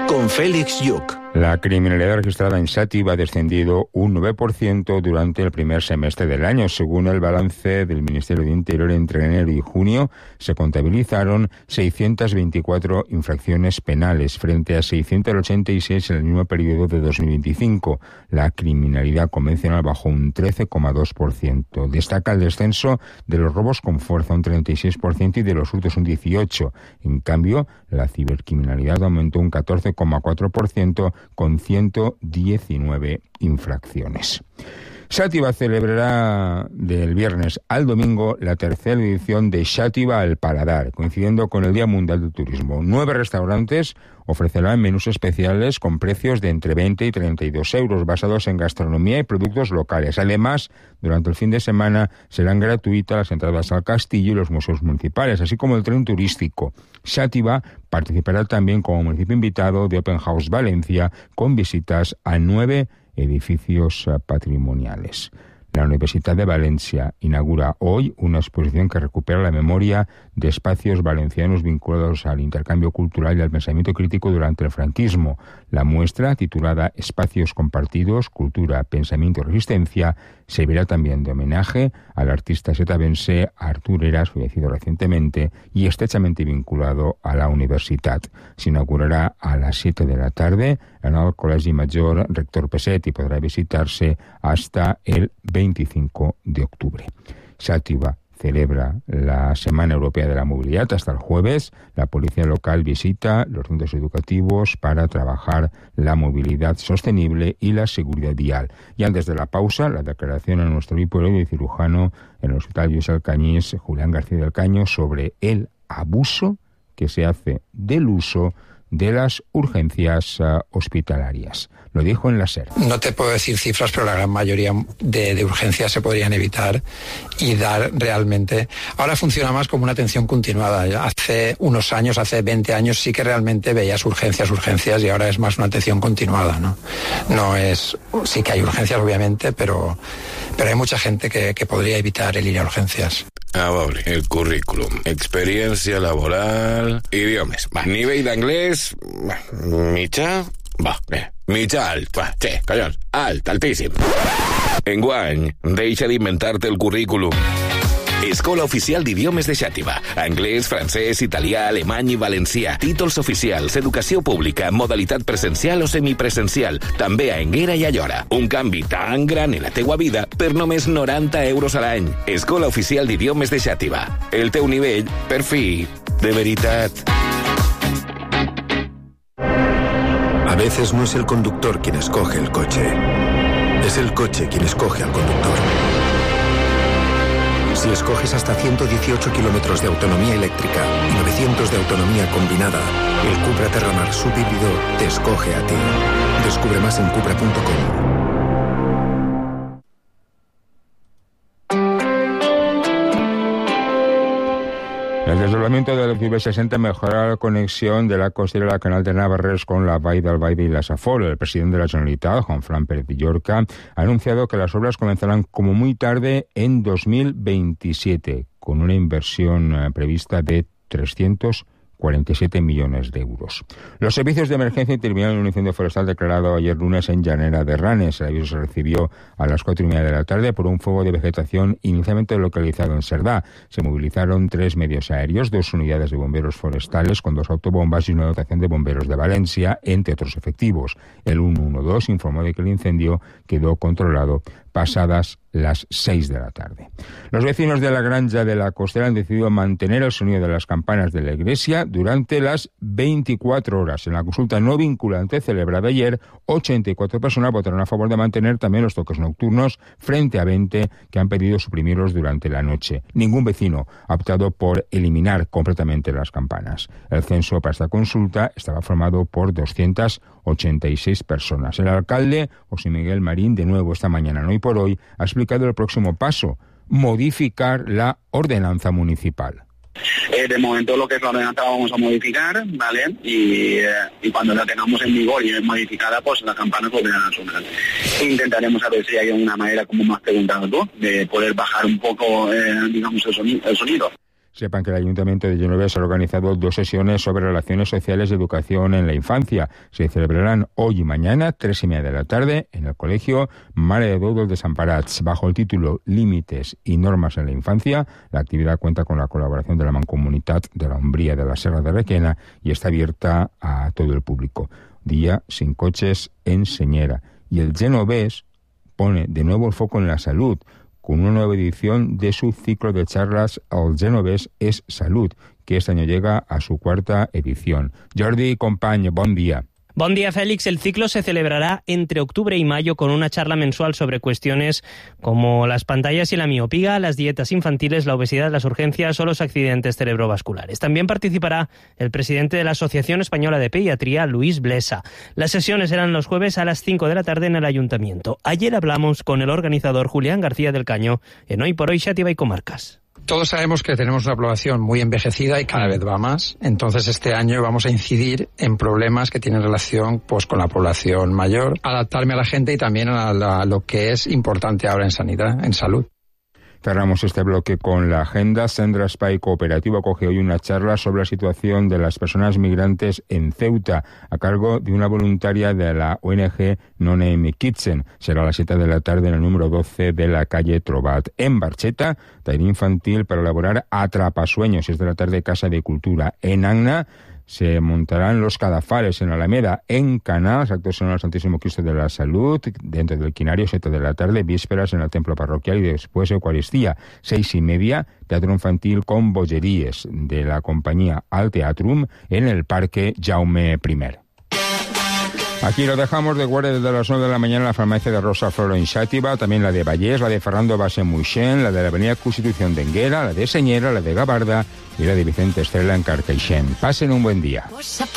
con Félix Lluc. La criminalidad registrada en Xàtiva ha descendido un 9% durante el primer semestre del año. Según el balance del Ministerio de Interior, entre enero y junio se contabilizaron 624 infracciones penales frente a 686 en el mismo periodo de 2025. La criminalidad convencional bajó un 13,2%. Destaca el descenso de los robos con fuerza, un 36%, y de los hurtos, un 18%. En cambio, la cibercriminalidad aumentó un 14,4%, con 119 infracciones. Xàtiva celebrará del viernes al domingo la tercera edición de Xàtiva al Paladar, coincidiendo con el Día Mundial del Turismo. 9 restaurantes ofrecerán menús especiales con precios de entre 20 y 32 euros, basados en gastronomía y productos locales. Además, durante el fin de semana serán gratuitas las entradas al castillo y los museos municipales, así como el tren turístico. Xàtiva participará también como municipio invitado de Open House Valencia, con visitas a 9 edificios patrimoniales. La Universitat de Valencia inaugura hoy una exposición que recupera la memoria de espacios valencianos vinculados al intercambio cultural y al pensamiento crítico durante el franquismo. La muestra, titulada Espacios compartidos, cultura, pensamiento y resistencia, servirá también de homenaje al artista setabense Artur Heras, fallecido recientemente y estrechamente vinculado a la universitat. Se inaugurará a las 7 de la tarde en el Col·legi Major Rector Peset y podrá visitarse hasta el 25 de octubre. Xàtiva celebra la Semana Europea de la Movilidad hasta el jueves. La policía local visita los centros educativos para trabajar la movilidad sostenible y la seguridad vial. Y antes de la pausa, la declaración a nuestro hiporólogo y cirujano en el Hospital Lluís Alcañiz, Julián García del Caño, sobre el abuso que se hace del uso de las urgencias hospitalarias. Lo dijo en la SER. No te puedo decir cifras, pero la gran mayoría de urgencias se podrían evitar y dar realmente... Ahora funciona más como una atención continuada. Hace unos años, hace 20 años, sí que realmente veías urgencias, y ahora es más una atención continuada, ¿no? No es... Sí que hay urgencias, obviamente, pero hay mucha gente que podría evitar el ir a urgencias. Ah, vale, el currículum, experiencia laboral, idiomes. Va, nivell d'anglès, mitjà, va, mitjà alt, va, sí, collons, alt, altíssim. Enguany, deixa d'inventar-te el currículum. Escola Oficial d'Idiomes de Xàtiva. Anglès, francès, italià, alemany i valencià. Títols oficials, educació pública, modalitat presencial o semipresencial. També a Énguera i Allora. Un canvi tan gran en la teua vida per només 90 euros a l'any. Escola Oficial d'Idiomes de Xàtiva. El teu nivell, per fi, de veritat. A veces no es el conductor quien escoge el coche. Es el coche quien escoge al conductor. Si escoges hasta 118 kilómetros de autonomía eléctrica y 900 de autonomía combinada, el Cupra Terramar subhíbrido te escoge a ti. Descubre más en cupra.com. El desdoblamiento del XB60 mejorará la conexión de la costera del Canal de Navarrés con la Vall d'Albaida y la Safor. El presidente de la Generalitat, Juanfran Pérez Villorca, ha anunciado que las obras comenzarán como muy tarde en 2027, con una inversión prevista de 347 millones de euros. Los servicios de emergencia intervinieron en un incendio forestal declarado ayer lunes en Llanera de Ranes. El aviso se recibió a las 4:30 de la tarde por un fuego de vegetación inicialmente localizado en Cerdà. Se movilizaron 3 medios aéreos, 2 unidades de bomberos forestales con 2 autobombas y una dotación de bomberos de Valencia, entre otros efectivos. El 112 informó de que el incendio quedó controlado pasadas las 6 de la tarde. Los vecinos de la Granja de la Costera han decidido mantener el sonido de las campanas de la iglesia durante las 24 horas. En la consulta no vinculante celebrada ayer, 84 personas votaron a favor de mantener también los toques nocturnos frente a 20 que han pedido suprimirlos durante la noche. Ningún vecino ha optado por eliminar completamente las campanas. El censo para esta consulta estaba formado por 286 personas. El alcalde, José Miguel Marín, de nuevo esta mañana, no hoy por hoy, ha explicado el próximo paso: modificar la ordenanza municipal. De momento lo que es la ordenanza vamos a modificar, ¿vale? Y cuando la tengamos en vigor y es modificada, pues la campana podrá sonar. Intentaremos a ver si hay una manera, como me has preguntado tú, de poder bajar un poco, digamos, el sonido. Sepan que el Ayuntamiento de Genovés ha organizado 2 sesiones sobre relaciones sociales y educación en la infancia. Se celebrarán hoy y mañana, 3:30 de la tarde, en el Colegio Mare de Déu dels Desemparats. Bajo el título Límites y normas en la infancia, la actividad cuenta con la colaboración de la Mancomunitat de la Umbría de la Serra de Requena y está abierta a todo el público. Día sin coches en Señera. Y el Genovés pone de nuevo el foco en la salud, con una nueva edición de su ciclo de charlas El Genovés és Salut, que este año llega a su 4ª edición. Jordi Company, bon dia. Buen día, Félix. El ciclo se celebrará entre octubre y mayo con una charla mensual sobre cuestiones como las pantallas y la miopía, las dietas infantiles, la obesidad, las urgencias o los accidentes cerebrovasculares. También participará el presidente de la Asociación Española de Pediatría, Luis Blesa. Las sesiones serán los jueves a las 5 de la tarde en el Ayuntamiento. Ayer hablamos con el organizador Julián García del Caño en Hoy por Hoy Xàtiva y Comarcas. Todos sabemos que tenemos una población muy envejecida y cada vez va más. Entonces este año vamos a incidir en problemas que tienen relación pues con la población mayor, adaptarme a la gente y también a lo que es importante ahora en sanidad, en salud. Cerramos este bloque con la agenda. Sendra Espai Cooperativo acoge hoy una charla sobre la situación de las personas migrantes en Ceuta, a cargo de una voluntaria de la ONG No Name Kitchen. Será a las 7 de la tarde en el número 12 de la calle Trobat. En Barcheta, taller infantil para elaborar atrapasueños. 6 de la tarde, Casa de Cultura. En Agna se montarán los cadafales. En Alameda. En Caná, los actos son el Santísimo Cristo de la Salud, dentro del quinario, 7 de la tarde, vísperas en el templo parroquial y después Eucaristía. 6:30, teatro infantil con bolleríes de la compañía Al Teatrum en el Parque Jaume I. Aquí lo dejamos. De guardia desde las 9 de la mañana la farmacia de Rosa Floro en Xàtiva, también la de Vallés, la de Fernando Base Muixén, la de la avenida Constitución de Enguera, la de Señera, la de Gabarda y la de Vicente Estrella en Carcaixent. Pasen un buen día.